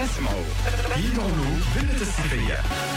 اسمعوا بيدونو بنت الصيفية.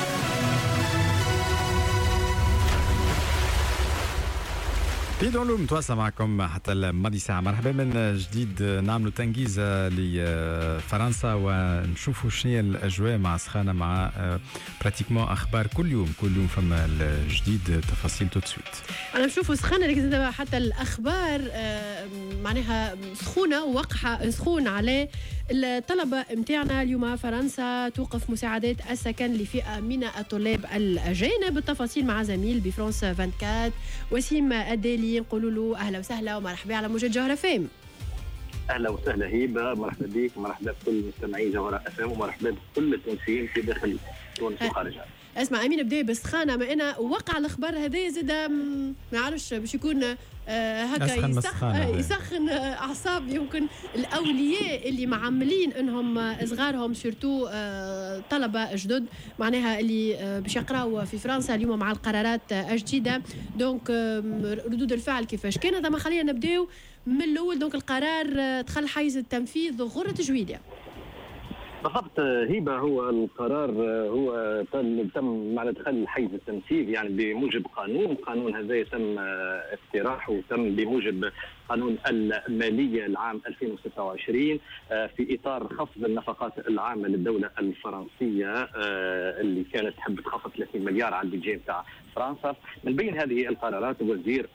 بيدونو متواصلة معكم حتى الماضي ساعة. مرحبا من جديد. نعملوا تنجيز لفرنسا ونشوفوا شنو هي الأجواء مع سخانة مع براتيكمون أخبار كل يوم فما الجديد تفاصيل تو سويت. أنا نشوفوا سخانة لكن حتى الأخبار معناها سخونة وقحة سخون عليه الطلبة متاعنا. اليوم فرنسا توقف مساعدات السكن لفئة من الطلاب الأجانب. التفاصيل مع زميل بفرانس 24 وسيم الدالي. نقولوا له أهلا وسهلا ومرحبا على موجة جوهرة فام. أهلا وسهلا هبة، مرحبا بك، مرحبا بكل مستمعي جوهرة فام ومرحبا بكل التونسيين في داخل تونس وخارجها. اسمع أمين، بداية بالسخانة، ما أنا وقع الأخبار هذا زاد ما نعرفش باش يكون هكا يسخن أعصاب يمكن الأولياء اللي معملين أنهم صغارهم شرتو طلبة جدد معناها اللي باش يقراوا في فرنسا اليوم مع القرارات الجديدة. دونك ردود الفعل كيفاش كانت؟ ما خلينا نبداو من الأول. دونك القرار دخل حيز التنفيذ غرة جويلية. بالضبط هبة، هو القرار هو تم مع دخل حيز التنفيذ يعني بموجب قانون هذا يتم اقتراحه وتم بموجب قانون المالية العام 2026 في إطار خفض النفقات العامة للدولة الفرنسية اللي كانت تحب تخفض 30 مليار على البيجي بتاع فرنسا. من بين هذه القرارات وزير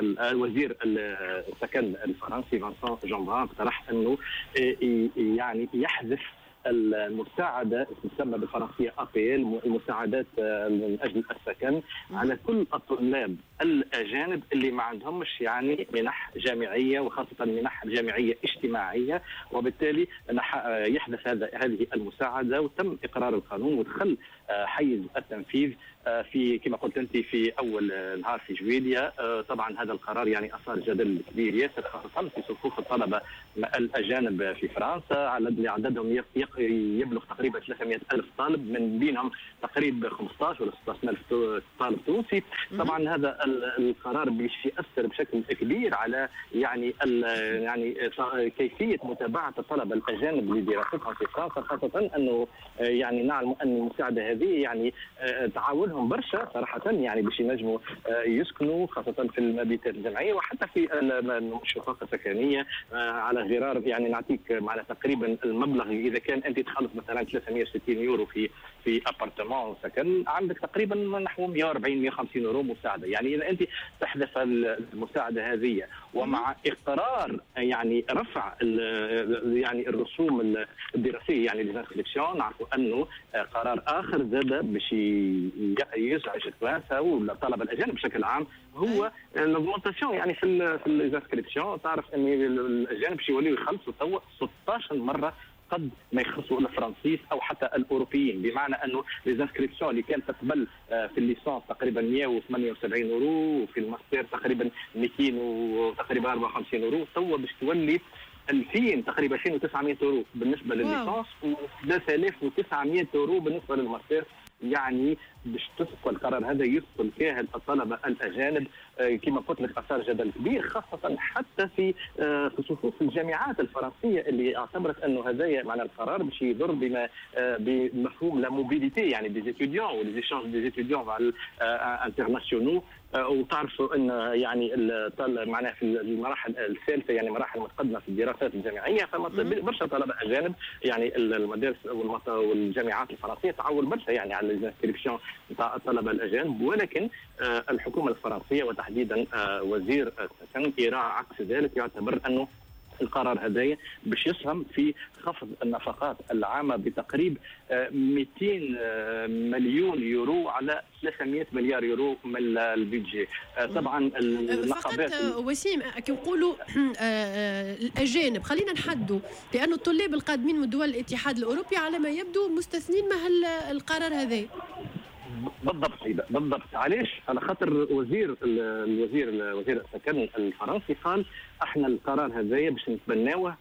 السكن الفرنسي فانسون جونفان اقترح أنه يعني يحذف المساعدة تسمى بالفرنسية APL، المساعدات من أجل السكن على كل الطلاب الأجانب اللي ما عندهمش يعني منح جامعية وخاصة منح جامعية اجتماعية، وبالتالي يحدث هذه المساعدة. وتم إقرار القانون ودخل حيز التنفيذ في كما قلت أنت في أول نهار في جويلية. طبعا هذا القرار يعني أثار جدل كبير ياسر خاصة في صفوف الطلبة الأجانب في فرنسا، على اللي عددهم يبلغ تقريبا 300 ألف طالب، من بينهم تقريبا 15 ولا 16 ألف طالب تونسي. طبعا هذا القرار يأثر بشكل كبير على يعني كيفية متابعة الطلبة الأجانب لدراستهم في فرنسا، خاصة أنه يعني نعلم أن المساعدة هذه يعني تعاونهم برشا صراحة يعني باش ينجموا يسكنوا خاصة في المبيتات الجامعية وحتى في الشقق السكنية على غرار. يعني نعطيك معنا تقريبا المبلغ إذا كان أنت تخلص مثلا 360 يورو في أبارتمان سكن، عندك تقريبا نحو 140-150 يورو مساعدة. يعني إذا أنت تحذف المساعدة هذه ومع إقرار يعني رفع يعني الرسوم الدراسية يعني للانسكريبسيون، نعرفوا أنه قرار آخر زاد باش يزعج فرنسا والطلبة الأجانب بشكل عام هو الاغمونتاسيون يعني في الانسكريبسيون. تعرف أن الأجانب باش يوليو يخلصوا توا 16 مرة قد ما يخلصوا الفرنسيس او حتى الاوروبيين، بمعنى انه ليزانسكريبسيون اللي كانت تقبل في الليسانس تقريبا 178 يورو وفي الماستر تقريبا 200 وتقريبا 54 يورو، توا باش تولي 2000 تقريبا 2900 يورو بالنسبه للليسانس و3900 يورو بالنسبه للماستر. يعني باش تثقل القرار هذا يثقل كاهل الطلبه الاجانب كما قلت لك اثار جدل كبير، خاصه حتى في صفوف الجامعات الفرنسيه اللي اعتبرت انه هذا معنى القرار باش يضر بمفهوم لا موبيليتي يعني دي ستوديون ولي ايشانج دي ستوديون على انترناسيونال. وتعرفوا ان يعني معناها في المراحل الثالثه يعني مراحل متقدمه في الدراسات الجامعيه، فما برشا طلبه اجانب يعني المدارس والجامعات الفرنسيه تعول برشا يعني على الانسكريبسيون نتاع الطلبه الاجانب. ولكن الحكومه الفرنسيه وتحديدا وزير السكن يرى عكس ذلك، يعتبر انه القرار هذا باش يسهم في خفض النفقات العامة بتقريب 200 مليون يورو على 300 مليار يورو من البيدجي. طبعا النقابات فقط وسيم كنقولوا الأجانب خلينا نحدوا، لأن الطلاب القادمين من دول الاتحاد الأوروبي على ما يبدو مستثنين من القرار هذا. بالضبط. علاش؟ على خاطر وزير السكن الفرنسي قال احنا القرار هذايا باش نتبناوه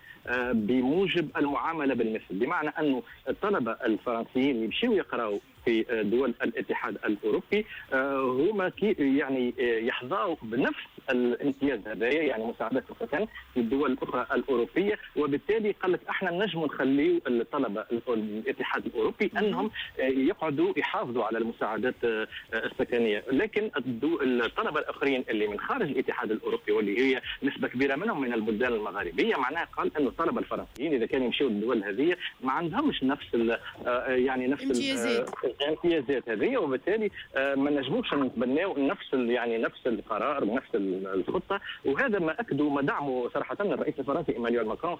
بموجب المعامله بالمثل، بمعنى انه الطلبه الفرنسيين اللي يمشيوا يقراوا في دول الاتحاد الاوروبي هما يعني يحظوا بنفس الامتياز هذايا، يعني مساعدات السكن في الدول الاخرى الاوروبيه، وبالتالي قال لك احنا نجموا نخليوا الطلبه الاتحاد الاوروبي انهم يقعدوا يحافظوا على المساعدات السكنيه، لكن الطلبه الاخرين اللي من خارج الاتحاد الاوروبي واللي هي نسبه كبيره منهم من البلدان المغاربيه، معناها قال انه الطلبه الفرنسيين اذا كانوا يمشيوا للدول هذه ما عندهمش نفس يعني نفس الامتيازات هذه، وبالتالي ما نجموش نتبناو نفس القرار ونفس الخطه، وهذا ما اكدوا ما دعموا صراحه الرئيس الفرنسي ايمانويل ماكرون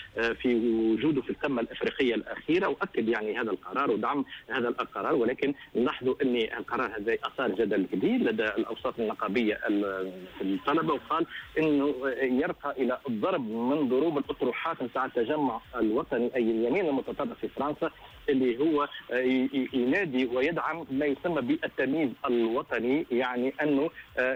في وجوده في القمه الافريقيه الاخيره، واكد يعني هذا القرار ودعم هذا القرار. ولكن نلاحظوا ان القرار هذا اثار جدل كبير لدى الاوساط النقابيه في الطلبه، وقال انه يرقى الى الضرب من ضروب الاطروحات نتاع التجمع الوطني اي اليمين المتطرف في فرنسا، اللي هو ينادي ويدعم ما يسمى بالتمييز الوطني، يعني انه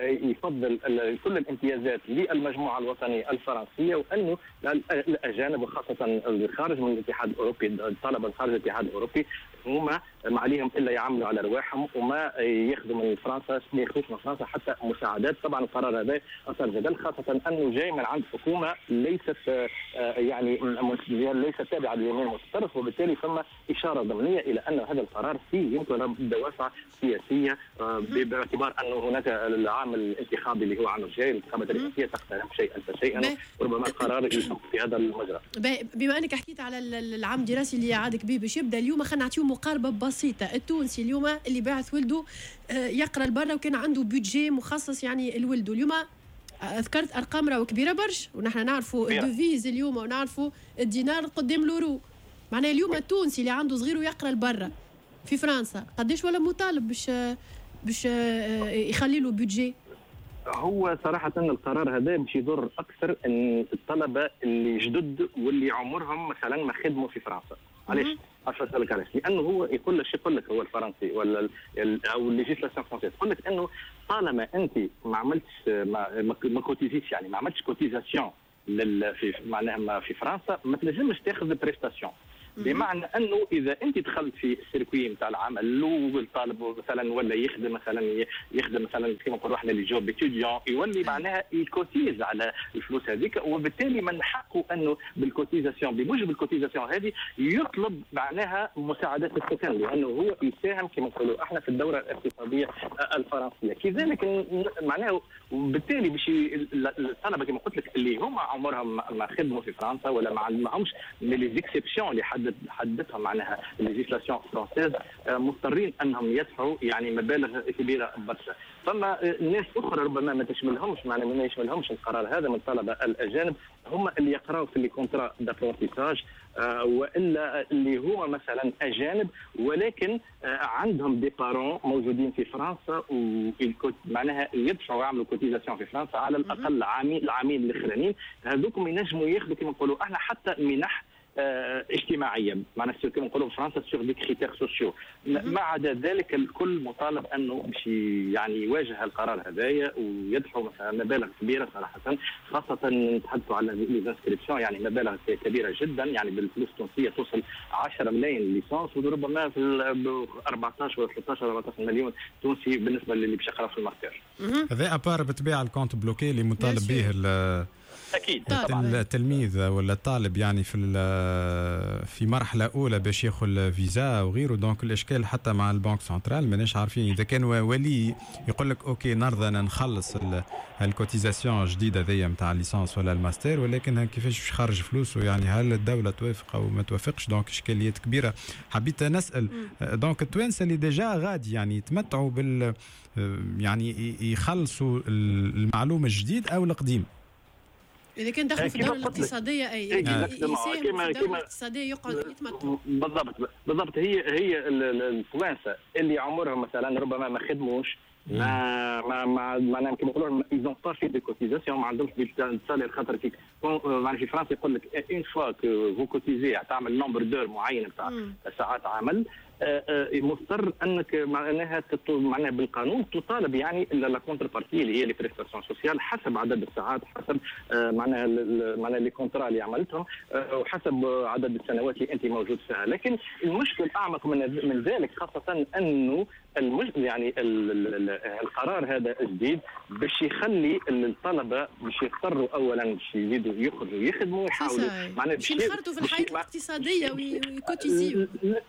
يفضل كل الامتيازات للمجموعه الوطنيه الفرنسيه، وانه الاجانب وخاصه الخارج من الاتحاد الاوروبي، الطلبه الخارج الاتحاد الاوروبي هما ما عليهم الا يعملوا على رواحهم وما ياخذوا من فرنسا، ما ياخذوش من فرنسا حتى مساعدات. طبعا القرار هذا اثار جدل، خاصه انه جاي من عند حكومه ليست يعني ليست تابعه لليمين المتطرف، وبالتالي ثم اشاره ضمنيه الى ان هذا القرار فيه يمكن دوافع سياسيه، باعتبار انه هناك العام الانتخابي اللي هو عام الجاي، الانتخابات الرئاسيه تقترب شيئا فشيئا، وربما القرار يصب في هذا المجرى. بما انك حكيت على العام الدراسي اللي عادك به باش يبدا اليوم، خلينا نعطيو مقاربه بسيطه. التونسي اليوم اللي باعث ولده يقرا لبرا وكان عنده بودجي مخصص يعني لولده، اليوم ذكرت ارقام راهو كبيره برشا، ونحن نعرفوا الدوفيز اليوم ونعرفوا الدينار قدام اليورو، معناها اليوم التونسي اللي عنده صغير ويقرا لبرا في فرنسا قداش ولا مطالب باش يخلي له بودجي؟ هو صراحة القرار هذا باش يضر أكثر إن الطلبة اللي جدد واللي عمرهم مثلا ما خدموا في فرنسا. علاش؟ عارف أسألك علاش؟ لأنه هو يقول لك هو الفرنسي ولا أو الليجيسلاسيون فرنسية تقول لك إنه طالما أنت ما عملتش ما كوتيزيتش، يعني ما عملتش كوتيزاسيون في معناها في فرنسا ما تنجمش تاخذ بريستاسيون. بمعنى انه اذا انت دخلت في السيركوي نتاع العمل والطالب مثلا ولا يخدم مثلا كما نقولوا احنا لي جوب اتيديون، يولي معناها يكوتيز على الفلوس هذيك، وبالتالي من حقه انه بالكوتيزاسيون بموجب الكوتيزاسيون هذه يطلب معناها مساعدات السكن، لانه هو يساهم كما نقولوا احنا في الدوره الاقتصاديه الفرنسيه. كذلك معناه وبالتالي باش الطلبه كما قلت لك اللي هم عمرهم ما خدموا في فرنسا ولا ما عندهمش لي زيكسيبسيون اللي حددتهم معناها الليجيسلاسيون فرونسيز، مضطرين انهم يدفعوا يعني مبالغ كبيره برشا. فما ناس اخرى ربما ما تشملهمش ما يشملهمش القرار هذا من الطلبه الاجانب، هم اللي يقراوا في لي كونترا دابرونتيساج والا اللي هما مثلا اجانب ولكن عندهم دي بارون موجودين في فرنسا معناها يدفعوا يعملوا كوتيزاسيون في فرنسا على الاقل العامين الاخرانيين، هذوكم ينجموا ياخذوا كما نقولوا احنا حتى منح اجتماعيه، معناها كما نقولوا في فرنسا سور دي كريتير سوسيو. ما عدا ذلك الكل مطالب انه باش يعني يواجه القرار هذايا ويدفعوا مثلا مبالغ كبيره صراحه، خاصه نتحدثوا على ليزانسكريبسيون يعني مبالغ كبيره جدا، يعني بالفلوس التونسيه توصل 10 ملايين ليسانس، وربما في 14 ولا 14 مليون تونسي بالنسبه للي باش يقرا في الماستر. هذا ابار بالطبيعه الكونت بلوكي اللي مطالب به اكيد التلميذ ولا الطالب يعني في مرحله اولى باش ياخذ فيزا وغيره. دونك الاشكال حتى مع البنك سنترال ماناش عارفين اذا كان ولي يقول لك اوكي نرضى نخلص الكوتيزاسيون الجديده ذي نتاع الليسانس ولا الماستر، ولكن كيفاش باش يخرج فلوسه، يعني هل الدوله توافق او ما توافقش؟ دونك اشكاليات كبيره. حبيت نسال دونك التوانسه اللي ديجا غادي يعني يتمتعوا بال يعني يخلصوا المعلومه الجديد او القديم، إذا كان دخل في الدولة الاقتصادية يساهم في الدولة الاقتصادية يقعد يتمتع. بالضبط هي التوانسة اللي عمرهم مثلا ربما ما خدموش ما كما يقولوا ايزون با في دي كوتيزاسيون، ما عندهمش بالتالي خاطر كي في فرنسا يقول لك اون فوا كو فو كوتيزي تعمل نومبر دور معين نتاع ساعات عمل مضطر انك معناها بالقانون تطالب يعني لا كونتر بارتي اللي هي لي بريستاسيون سوسيال حسب عدد الساعات، حسب معناها لي كونترا اللي عملتهم، وحسب عدد السنوات اللي انت موجود فيها. لكن المشكل اعمق من ذلك، خاصه انه يعني القرار هذا الجديد باش يخلي الطلبه باش يضطروا اولا باش يزيدوا يخرجوا يخدموا ويحاولوا معناها باش ينخرطوا في الحياه الاقتصاديه ويكوتيزيو،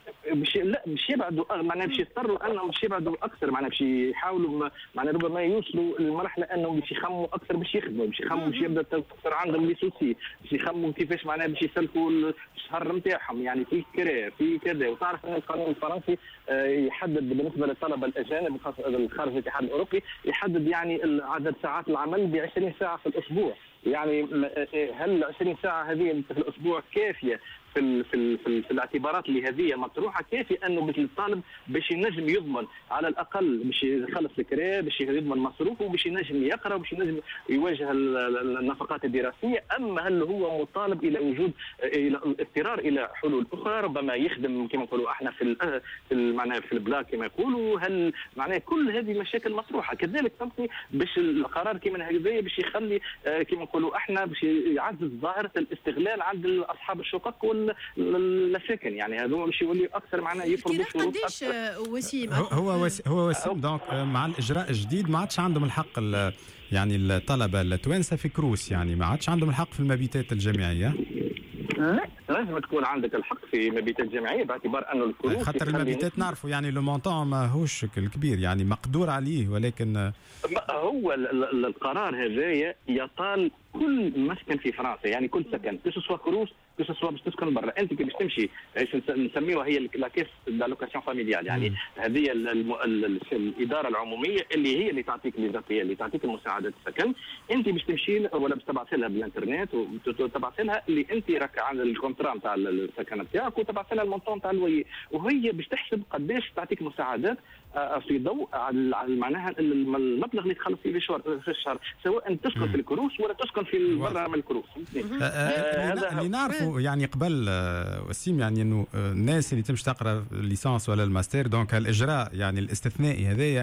باش يبعدوا معناها باش يضطروا انهم باش يبعدوا اكثر، معناها باش يحاولوا معناها ربما يوصلوا للمرحله انهم باش يخموا اكثر باش يخدموا، باش يخموا باش يبدا تكثر عندهم لي سوسي، باش يخموا كيفاش معناها باش يسلكوا الشهر نتاعهم، يعني في كرا في كذا. وتعرف ان القانون الفرنسي يحدد بالنسبه للطلبه الاجانب خارج الاتحاد الاوروبي يحدد يعني عدد ساعات العمل ب 20 ساعه في الاسبوع. يعني هل 20 ساعه هذه في الاسبوع كافيه في الاعتبارات اللي هذه مطروحه، كافي انه مثل الطالب باش ينجم يضمن على الاقل باش يخلص الكرا، باش يضمن مصروفه، باش ينجم يقرا، باش ينجم يواجه النفقات الدراسيه. اما هل هو مطالب الى وجود الى الاضطرار الى حلول اخرى، ربما يخدم كما نقولوا احنا في معناها في البلاك كما يقولوا، هل معناها كل هذه المشاكل مطروحه. كذلك فهمتني باش القرار كما هكذا باش يخلي كما نقولوا احنا باش يعزز ظاهره الاستغلال عند اصحاب الشقق والسكن، يعني هذول باش يولي اكثر معناها يفرضوا شروط قديش وسيم هو وسيم دونك مع الاجراء الجديد ما عادش عندهم الحق يعني الطلبه التوانسه في كروس، يعني ما عادش عندهم الحق في المبيتات الجامعيه. لا لازم تكون عندك الحق في مبيتات جامعيه باعتبار انه الكروس خاطر المبيتات نعرفوا يعني لو مونطون ماهوش كبير، يعني مقدور عليه، ولكن هو القرار هذايا يطال كل مسكن في فرنسا، يعني كل سكن كسوا كروس كسوا باش تسكن برا. انت كي باش تمشي نسميوها هي لاكيس دالوكاسيون فاميليال، يعني هذه الاداره العموميه اللي هي اللي تعطيك لي اللي تعطيك المساعدات السكن. انت باش تمشي ولا باش تبعث لها بالانترنت وتبعث لها اللي انت راك على الكونترا نتاع السكن نتاعك، وتبعث لها المونطون نتاع الوي، وهي باش تحسب قداش تعطيك مساعدات في ضوء على معناها المبلغ اللي تخلص فيه في الشهر، سواء تسكن في الكروس ولا تسكن في برا من الكروس. اللي نعرفوا يعني قبل وسيم يعني انه الناس اللي تمشي تقرا الليسانس ولا الماستر، دونك الاجراء يعني الاستثنائي هذايا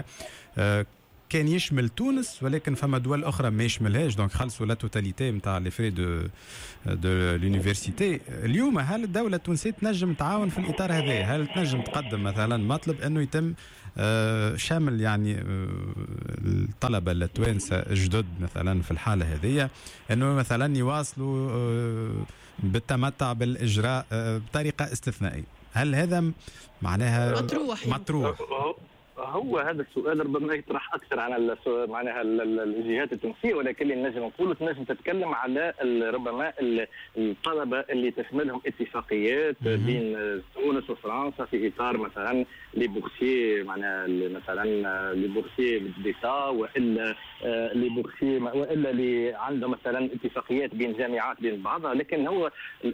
كان يشمل تونس، ولكن فما دول اخرى ما يشملهاش، دونك خلصوا لا توتاليتي نتاع لي فري دو لونيفرسيتي. اليوم هل الدوله التونسيه تنجم تعاون في الاطار هذا؟ هل تنجم تقدم مثلا مطلب انه يتم شامل يعني الطلبه التوانسه الجدد مثلا في الحاله هذه انه مثلا يواصلوا بالتمتع بالاجراء بطريقه استثنائيه؟ هل هذا معناها مطروح؟ هو هذا السؤال ربما يطرح اكثر على معناها الجهات التونسيه، ولكن اللي نجم نقولوا تنجم تتكلم على ربما الطلبه اللي تشملهم اتفاقيات بين تونس وفرنسا في اطار مثلا لي بورسيي، معناها مثلا لي بورسيي ديتا والا لي بورسيي والا اللي عندهم مثلا اتفاقيات بين جامعات بين بعضها. لكن هو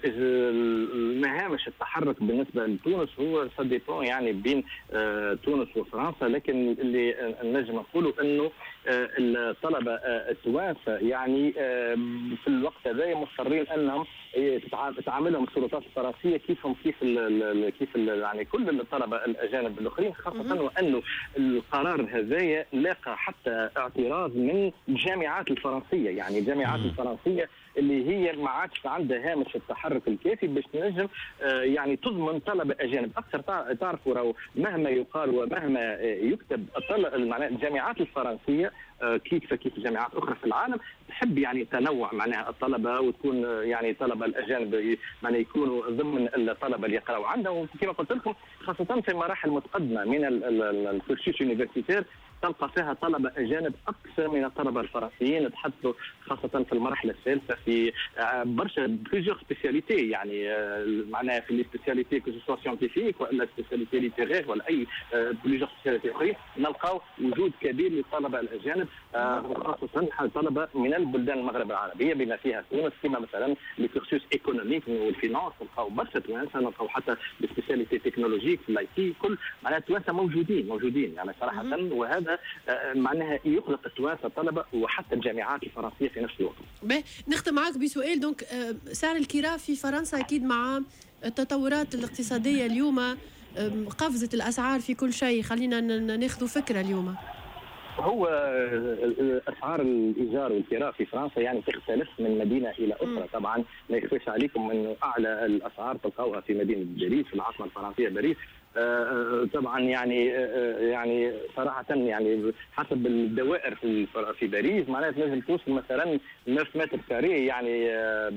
المهامش التحرك بالنسبه لتونس هو سديبون يعني بين تونس وفرنسا. لكن اللي نجم نقوله انه الطلبه التوانسه يعني في الوقت هذا مضطرين انهم تعاملهم السلطات الفرنسيه كيف يعني كل الطلبه الاجانب الاخرين، خاصه وانه القرار هذايا لاقى حتى اعتراض من الجامعات الفرنسيه، يعني الجامعات الفرنسيه اللي هي ما عادش عندها هامش التحرك الكافي باش تنجم يعني تضمن طلبه اجانب اكثر. تعرفوا راهو مهما يقال ومهما يكتب الجامعات الفرنسيه كيف جامعات اخرى في العالم تحب يعني تنوع معناها الطلبه، وتكون يعني طلبه الاجانب يعني يكونوا ضمن الطلبه اللي يقراوا عندهم. كما قلت لكم خاصه في مراحل متقدمه من الكورسوس يونيفرسيتير تلقى فيها طلبه اجانب اكثر من الطلبه الفرنسيين، تحدثوا خاصه في المرحله الثالثه في برشا بليزيور سبيسياليتي، يعني معناها في لي سبيسياليتي كو سوا سيانتيفيك ولا سبيسياليتي ليتيرير ولا اي بليزيور سبيسياليتي اخرين، نلقاو وجود كبير للطلبه الاجانب خاصه طلبه من البلدان المغرب العربيه بما فيها تونس، كما مثلا لي كورسوس ايكونوميك والفينانس نلقاو برشا توانسه، نلقاو حتى لي سبيسياليتي تكنولوجيك في الاي تي، كل معناها التوانسه موجودين يعني صراحه. وهذا معناها يخلق التوانسه الطلبه وحتى الجامعات الفرنسيه في نفس الوقت. نختم معك بسؤال. دونك سعر الكراء في فرنسا اكيد مع التطورات الاقتصاديه اليوم قفزت الاسعار في كل شيء. خلينا ناخذ فكره اليوم. هو اسعار الايجار والكراء في فرنسا يعني تختلف من مدينه الى اخرى. طبعا ما يخفيش عليكم انه اعلى الاسعار تلقاوها في مدينه باريس، في العاصمه الفرنسيه باريس. طبعا يعني صراحه يعني حسب الدوائر في باريس معناها تنجم توصل مثلا 9 متر كاري يعني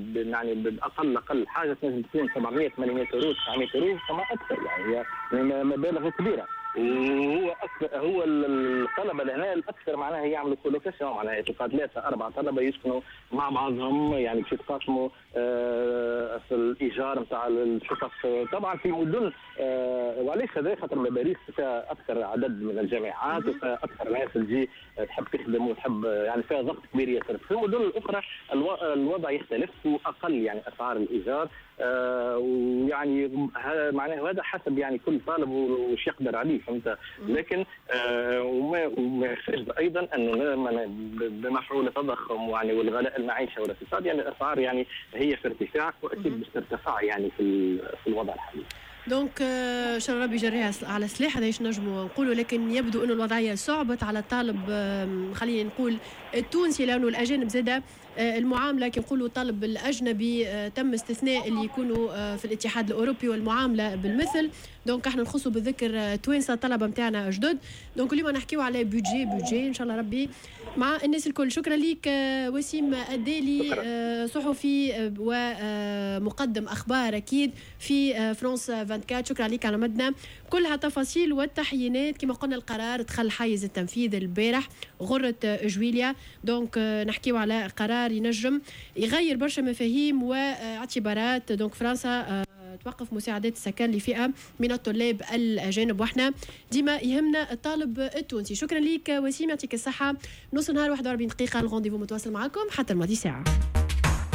باقل حاجه تنجم تكون 700 800 يورو 900 يورو فما اكثر، يعني هي مبالغ كبيره. وهو اكثر هو الطلبه لهنا الاكثر معناها يعملوا كولوكاسيون، معناها تلقى 3 4 طلبه يسكنوا مع بعضهم، يعني باش يتقاسموا في الايجار نتاع الشقق. طبعا في مدن وعليش هذا خاطر باريس فيها اكثر عدد من الجامعات وفيها اكثر ناس تجي تحب تخدم وتحب يعني فيها ضغط كبير ياسر. في المدن الاخرى الوضع يختلف واقل يعني اسعار الايجار، ويعني معناه هذا حسب يعني كل طالب وش يقدر عليه، فهمت؟ لكن وما يخرج ايضا انه بمفعول التضخم يعني والغلاء المعيشه والاقتصاد يعني الاسعار يعني هي في ارتفاع واكيد باش ترتفع يعني في الوضع الحالي. دونك ان شاء الله ربي يجريها على سلاح، هذا ايش نجموا نقولوا. لكن يبدو انه الوضعيه صعبت على الطالب خلينا نقول التونسي، لانه الاجانب زاده المعامله كي نقولوا الطالب الاجنبي تم استثناء اللي يكونوا في الاتحاد الاوروبي والمعامله بالمثل. دونك احنا نخصوا بالذكر توانسه الطلبه نتاعنا جدد. دونك اليوم نحكيو على بودجي ان شاء الله ربي مع الناس الكل. شكرا ليك وسيم الدالي، صحفي ومقدم اخبار اكيد في فرانس 24. شكرا ليك على مدنا كلها تفاصيل والتحيينات. كما قلنا القرار دخل حيز التنفيذ البارح غرة جويليا. دونك نحكيو على قرار ينجم يغير برشا مفاهيم واعتبارات. دونك فرنسا توقف مساعدات السكن لفئة من الطلاب الأجانب، وإحنا ديما يهمنا الطالب التونسي. شكرا ليك وسيم، يعطيك الصحة. نص نهار 41 دقيقة، الغونديفو متواصل معكم حتى الماضي ساعة.